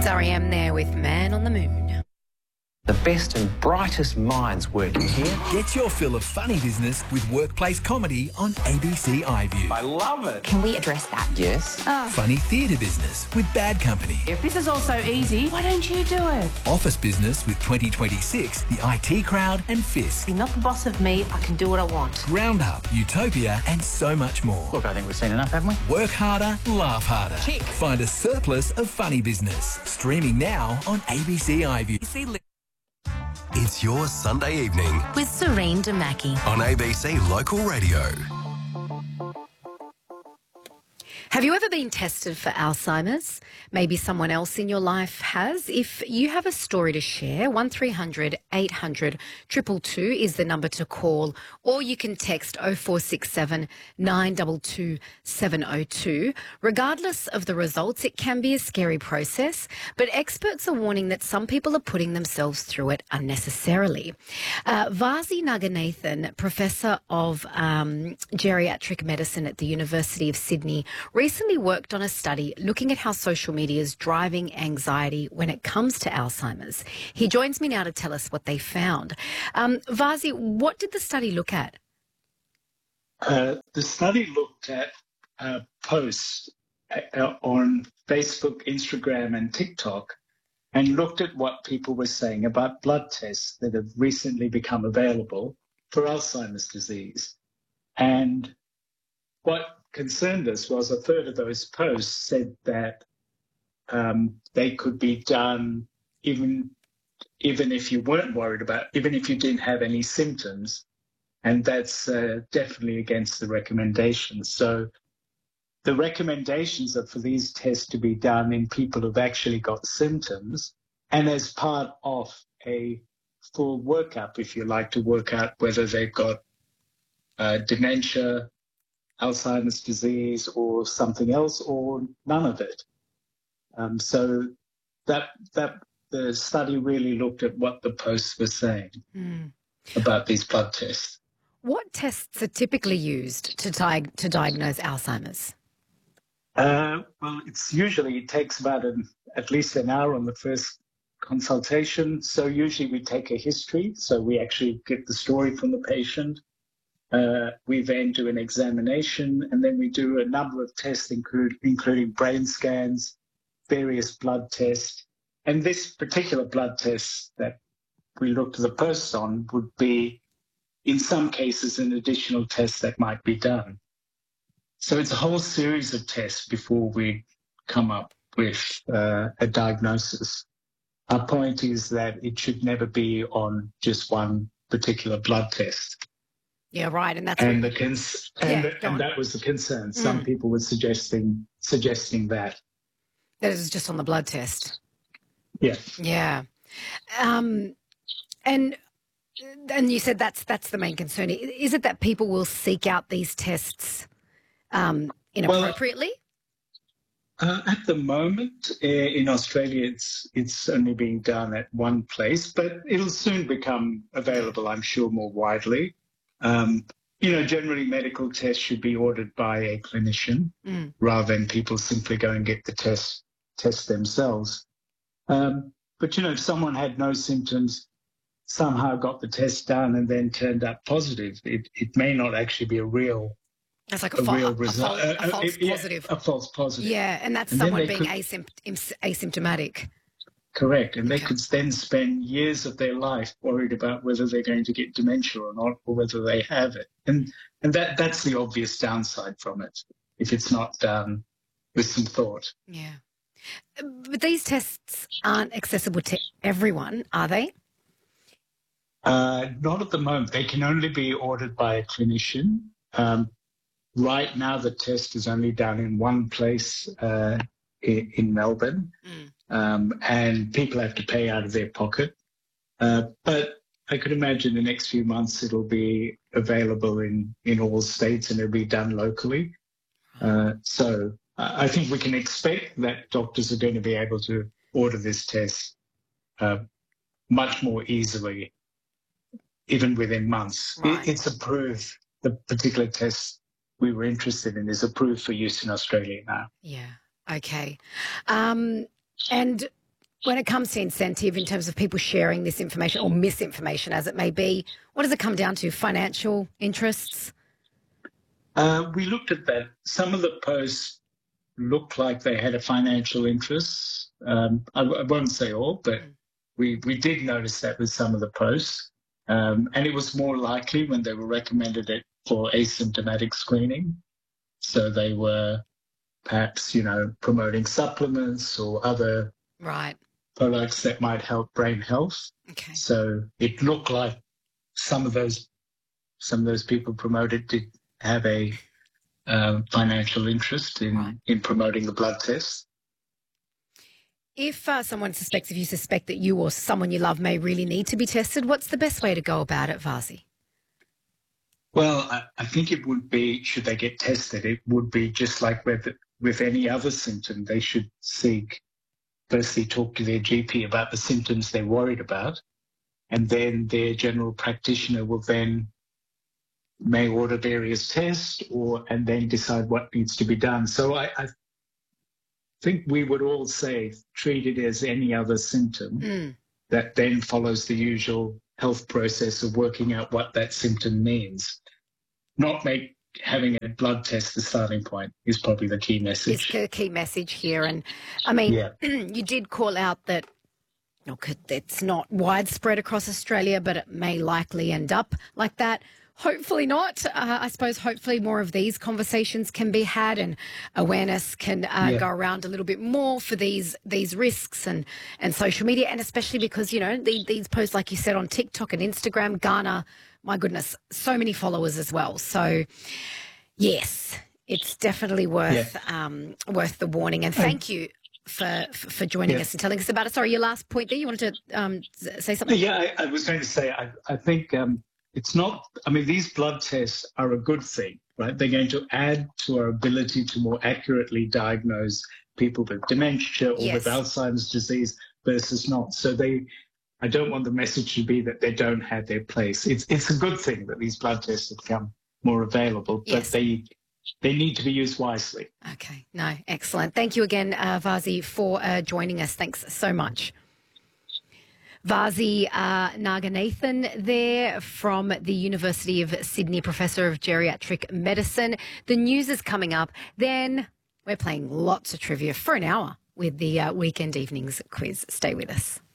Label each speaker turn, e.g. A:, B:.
A: REM there with Man on the Moon.
B: The best and brightest minds working here.
C: Get your fill of funny business with workplace comedy on ABC iView.
B: I love it.
D: Can we address that?
B: Yes.
C: Funny theatre business with Bad Company.
E: If this is all so easy, why don't you do it?
C: Office business with 2026, the IT Crowd and Fisk.
E: You're not the boss of me. I can do what I want.
C: Roundup, Utopia and so much more.
B: Look, I think we've seen enough, haven't we?
C: Work harder, laugh harder.
E: Tick.
C: Find a surplus of funny business. Streaming now on ABC iView.
F: It's your Sunday evening
G: with Serene Damaki
F: on ABC Local Radio.
A: Have you ever been tested for Alzheimer's? Maybe someone else in your life has. If you have a story to share, 1300 800 222 is the number to call, or you can text 0467 922 702. Regardless of the results, it can be a scary process, but experts are warning that some people are putting themselves through it unnecessarily. Vasi Naganathan, Professor of Geriatric Medicine at the University of Sydney, recently worked on a study looking at how social media is driving anxiety when it comes to Alzheimer's. He joins me now to tell us what they found. Vasi, what did the study look at?
H: The study looked at posts on Facebook, Instagram and TikTok and looked at what people were saying about blood tests that have recently become available for Alzheimer's disease. And what concerned us was a third of those posts said that they could be done even if you weren't worried about, even if you didn't have any symptoms. And that's definitely against the recommendations. So the recommendations are for these tests to be done in people who've actually got symptoms and as part of a full workup, if you like, to work out whether they've got dementia, Alzheimer's disease or something else or none of it. So that the study really looked at what the posts were saying about these blood tests.
A: What tests are typically used to diagnose Alzheimer's?
H: Well, it takes about at least an hour on the first consultation. So usually we take a history. So we actually get the story from the patient. We then do an examination, and then we do a number of tests, including brain scans, various blood tests. And this particular blood test that we looked at the posts on would be, in some cases, an additional test that might be done. So it's a whole series of tests before we come up with a diagnosis. Our point is that it should never be on just one particular blood test.
A: Yeah, right, and that's
H: and that was the concern. Some people were suggesting that
A: it is just on the blood test.
H: Yeah,
A: yeah, and you said that's the main concern. Is it that people will seek out these tests inappropriately?
H: At the moment in Australia, it's only being done at one place, but it'll soon become available, I'm sure, more widely. Generally medical tests should be ordered by a clinician rather than people simply go and get the test themselves. But, if someone had no symptoms, somehow got the test done and then turned up positive, it may not actually be a real
A: That's like
H: real result.
A: A false positive.
H: A false positive.
A: Yeah, and that's someone being asymptomatic.
H: Correct. And they could then spend years of their life worried about whether they're going to get dementia or not, or whether they have it. And that's the obvious downside from it, if it's not done with some thought.
A: Yeah. But these tests aren't accessible to everyone, are they?
H: Not at the moment. They can only be ordered by a clinician. Right now, the test is only done in one place in Melbourne. And people have to pay out of their pocket. But I could imagine the next few months it'll be available in all states and it'll be done locally. So I think we can expect that doctors are going to be able to order this test much more easily, even within months.
A: Right.
H: It's approved. The particular test we were interested in is approved for use in Australia now.
A: Yeah. Okay. And When it comes to incentive in terms of people sharing this information or misinformation as it may be, what does it come down to? Financial interests?
H: We looked at that. Some of the posts looked like they had a financial interest. I won't say all, but we did notice that with some of the posts. And it was more likely when they were recommended it for asymptomatic screening. So they were perhaps, promoting supplements or other
A: Right.
H: products that might help brain health.
A: Okay.
H: So it looked like some of those people promoted did have a financial interest in promoting the blood test.
A: If if you suspect that you or someone you love may really need to be tested, what's the best way to go about it, Vazi?
H: Well, I think it would be, should they get tested, it would be just like with any other symptom, they should firstly talk to their GP about the symptoms they're worried about, and then their general practitioner will then may order various tests and then decide what needs to be done. So I think we would all say treat it as any other symptom that then follows the usual health process of working out what that symptom means. Not make having a blood test the starting point is probably the key message.
A: It's the key message here. And I mean, you did call out that it's not widespread across Australia, but it may likely end up like that. Hopefully not. I suppose hopefully more of these conversations can be had and awareness can go around a little bit more for these risks and social media, and especially because, these posts, like you said, on TikTok and Instagram garner, my goodness, so many followers as well. So, yes, it's definitely worth the warning. And thank you for joining us and telling us about it. Sorry, your last point there, you wanted to say something?
H: Yeah, I was going to say, I think it's not, these blood tests are a good thing, right? They're going to add to our ability to more accurately diagnose people with dementia or with Alzheimer's disease versus not. So I don't want the message to be that they don't have their place. It's a good thing that these blood tests have become more available, but they need to be used wisely.
A: Okay. No, excellent. Thank you again, Vazi, for joining us. Thanks so much. Vazi Naganathan there from the University of Sydney, Professor of Geriatric Medicine. The news is coming up. Then we're playing lots of trivia for an hour with the Weekend Evenings quiz. Stay with us.